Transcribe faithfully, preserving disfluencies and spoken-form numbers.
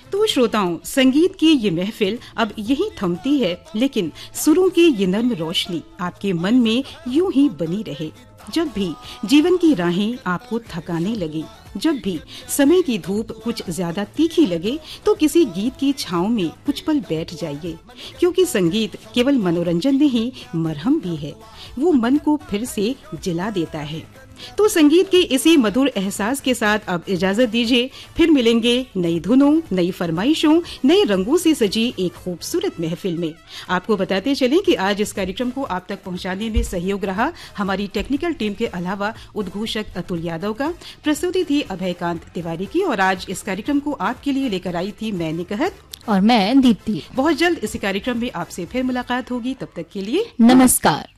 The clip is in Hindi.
तो श्रोताओं, संगीत की ये महफिल अब यहीं थमती है, लेकिन सुरों की ये नर्म रोशनी आपके मन में यूं ही बनी रहे। जब भी जीवन की राहें आपको थकाने लगे, जब भी समय की धूप कुछ ज्यादा तीखी लगे, तो किसी गीत की छांव में कुछ पल बैठ जाइए, क्योंकि संगीत केवल मनोरंजन नहीं, मरहम भी है। वो मन को फिर से जिला देता है। तो संगीत के इसी मधुर एहसास के साथ अब इजाजत दीजिए। फिर मिलेंगे नई धुनों, नई फरमाइशों, नए रंगों से सजी एक खूबसूरत महफिल में। आपको बताते चलें कि आज इस कार्यक्रम को आप तक पहुंचाने में सहयोग रहा हमारी टेक्निकल टीम के अलावा उद्घोषक अतुल यादव का। प्रस्तुति थी अभयकांत तिवारी की और आज इस कार्यक्रम को आपके लिए लेकर आई थी मैं निकहत और मैं दीप्ति। बहुत जल्द इसी कार्यक्रम में आपसे फिर मुलाकात होगी। तब तक के लिए नमस्कार।